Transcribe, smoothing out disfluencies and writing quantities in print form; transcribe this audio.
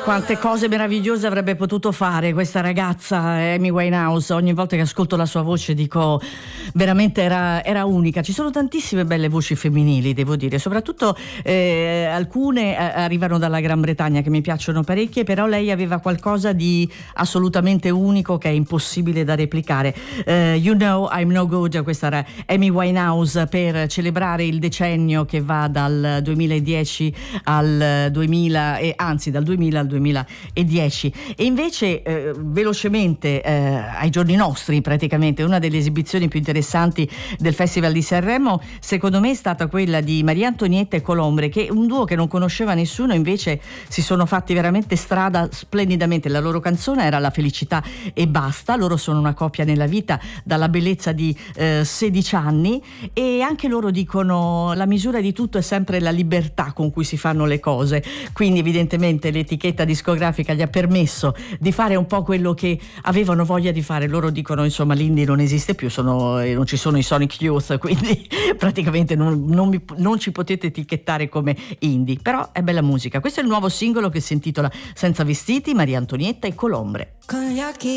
Quante cose meravigliose avrebbe potuto fare questa ragazza Amy Winehouse. Ogni volta che ascolto la sua voce dico veramente era unica. Ci sono tantissime belle voci femminili, devo dire, soprattutto alcune arrivano dalla Gran Bretagna che mi piacciono parecchie, però lei aveva qualcosa di assolutamente unico che è impossibile da replicare. You Know I'm No Good, questa era Amy Winehouse per celebrare il decennio che va dal 2010 al 2000 anzi dal 2000 al 2010. E invece velocemente ai giorni nostri, praticamente una delle esibizioni più interessanti del Festival di Sanremo secondo me è stata quella di Maria Antonietta e Colombre, che un duo che non conosceva nessuno, invece si sono fatti veramente strada splendidamente. La loro canzone era La felicità e basta. Loro sono una coppia nella vita dalla bellezza di 16 anni e anche loro dicono la misura di tutto è sempre la libertà con cui si fanno le cose, quindi evidentemente l'etichetta discografica gli ha permesso di fare un po' quello che avevano voglia di fare. Loro dicono insomma l'indie non esiste più, non ci sono i Sonic Youth, quindi praticamente non ci potete etichettare come indie, però è bella musica. Questo è il nuovo singolo che si intitola Senza vestiti, Maria Antonietta e Colombre. Con gli occhi